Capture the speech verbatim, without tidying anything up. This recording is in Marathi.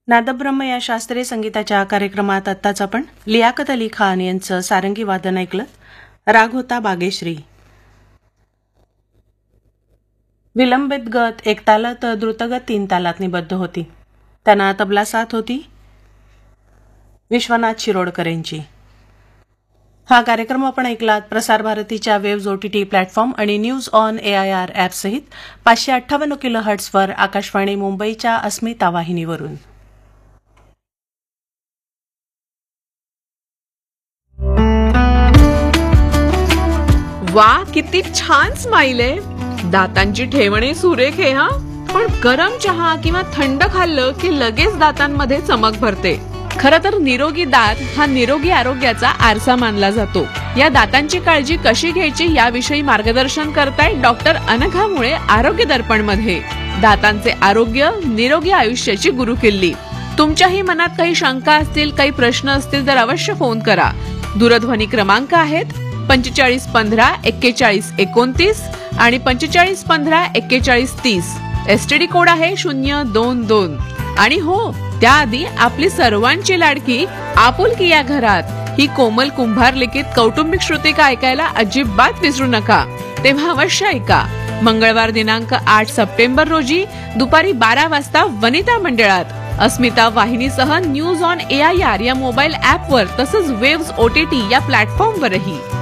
नादब्रह्म या शास्त्रीय संगीताच्या कार्यक्रमात आत्ताच आपण लियाकत अली खान यांचं सारंगी वादन ऐकलं. राग होता बागेश्री. विलंबित गत एक ताल तर द्रुतगत तीन तालात निबद्ध होती. त्यांना तबला साथ होती विश्वनाथ शिरोडकर यांची. हा कार्यक्रम आपण ऐकलात प्रसार भारतीच्या वेव्ज ओटीटी प्लॅटफॉर्म आणि news on A I R app सहित पाचशे अठ्ठावन्न किलो हर्ट्सवर आकाशवाणी मुंबईच्या अस्मिता वाहिनीवरून. वा, किती छान स्माइल आहे. दातांची ठेवणे सुरेख आहे हा. पण गरम चहा किंवा थंड खाल्लं की लगेच दातांमध्ये चमक भरते. खरं तर निरोगी दात हा निरोगी आरोग्याचा आरसा मानला जातो. या दातांची काळजी कशी घ्यायची याविषयी मार्गदर्शन करतायत डॉक्टर अनघा मुळे आरोग्य दर्पण मध्ये. दातांचे आरोग्य निरोगी आयुष्याची गुरुकिल्ली. तुमच्याही मनात काही शंका असतील, काही प्रश्न असतील तर अवश्य फोन करा. दूरध्वनी क्रमांक आहेत पंचेचाळीस पंधरा एक्केचाळीस एकोणतीस आणि पंचेचाळीस पंधरा एक्केचाळीस तीस. एसटीडी कोड आहे शून्य दोन दोन. आणि हो, त्याआधी आपली सर्वांची लाडकी आपुलकी या घरात ही कोमल कुंभार लिखित कौटुंबिक श्रुतिका ऐकायला अजिबात विसरू नका. तेव्हा अवश्य ऐका. मंगळवार दिनांक आठ सप्टेंबर रोजी दुपारी बारा वाजता वनिता मंडळात अस्मिता वाहिनीसह news on A I R या मोबाईल ॲपवर तसंच वेव्ज ओटीटी या प्लॅटफॉर्मवरही.